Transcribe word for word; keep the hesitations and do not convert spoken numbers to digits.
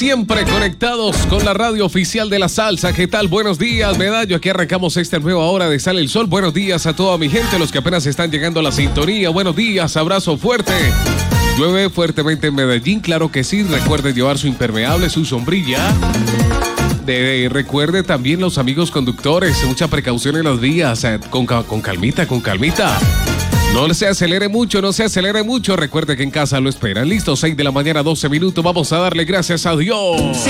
Siempre conectados con la radio oficial de la salsa. ¿Qué tal? Buenos días, Medallo. Aquí arrancamos esta nueva hora de Sale el Sol. Buenos días a toda mi gente, los que apenas están llegando a la sintonía. Buenos días, abrazo fuerte. Llueve fuertemente en Medellín, claro que sí. Recuerde llevar su impermeable, su sombrilla. De, recuerde también los amigos conductores, mucha precaución en los días, eh, con, con calmita, con calmita. No se acelere mucho, no se acelere mucho. Recuerde que en casa lo esperan. Listo, seis de la mañana, doce minutos. Vamos a darle gracias a Dios.